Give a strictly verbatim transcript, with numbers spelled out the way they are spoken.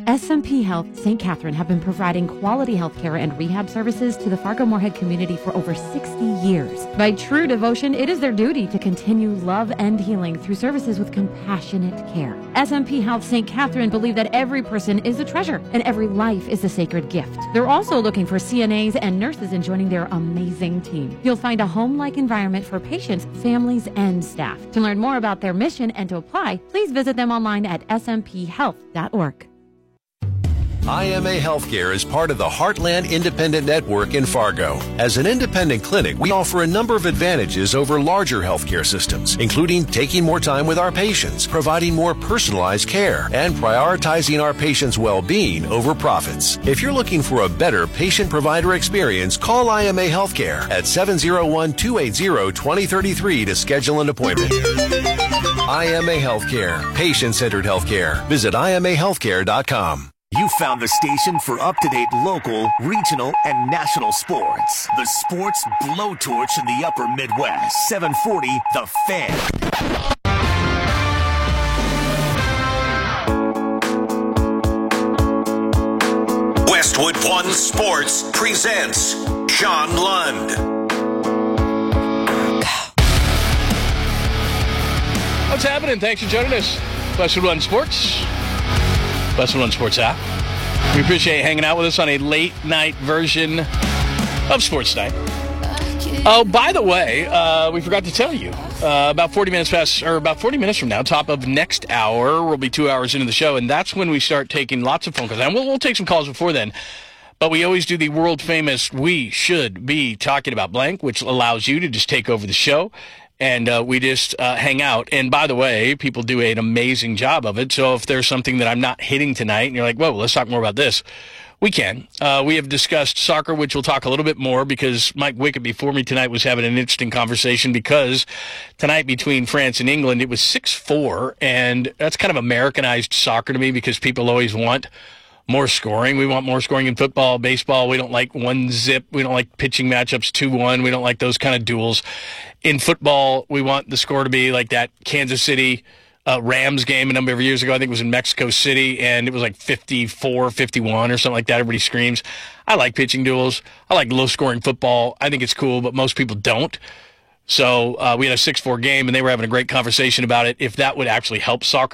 S M P Health Saint Catherine have been providing quality health care and rehab services to the Fargo-Moorhead community for over sixty years. By true devotion, it is their duty to continue love and healing through services with compassionate care. S M P Health Saint Catherine believe that every person is a treasure and every life is a sacred gift. They're also looking for C N As and nurses in joining their amazing team. You'll find a home-like environment for patients, families, and staff. To learn more about their mission and to apply, please visit them online at s m p health dot org. I M A Healthcare is part of the Heartland Independent Network in Fargo. As an independent clinic, we offer a number of advantages over larger healthcare systems, including taking more time with our patients, providing more personalized care, and prioritizing our patients' well-being over profits. If you're looking for a better patient-provider experience, call I M A Healthcare at seven oh one, two eight zero, two oh three three to schedule an appointment. I M A Healthcare, patient-centered healthcare. Visit I M A healthcare dot com. You found the station for up-to-date local, regional, and national sports. The Sports Blowtorch in the Upper Midwest. seven forty The Fan. Westwood One Sports presents Sean Lund. What's happening? Thanks for joining us. Westwood One Sports. Westwood One Sports app. We appreciate hanging out with us on a late night version of Sports Night. Oh, by the way, uh, we forgot to tell you, uh, about forty minutes past, or about forty minutes from now, top of next hour, we'll be two hours into the show, and that's when we start taking lots of phone calls. And we'll, we'll take some calls before then, but we always do the world famous "we should be talking about blank," which allows you to just take over the show. And uh, we just uh, hang out. And by the way, people do an amazing job of it. So if there's something that I'm not hitting tonight, and you're like, whoa, let's talk more about this, we can. Uh, we have discussed soccer, which we'll talk a little bit more because Mike Wickett before me tonight was having an interesting conversation because tonight between France and England, it was six four. And that's kind of Americanized soccer to me because people always want more scoring. We want more scoring in football, baseball. We don't like one zip. We don't like pitching matchups two one. We don't like those kind of duels. In football, we want the score to be like that Kansas City uh, Rams game a number of years ago. I think it was in Mexico City, and it was like fifty-four fifty-one or something like that. Everybody screams. I like pitching duels. I like low-scoring football. I think it's cool, but most people don't. So uh, we had a six four game, and they were having a great conversation about it, if that would actually help soccer.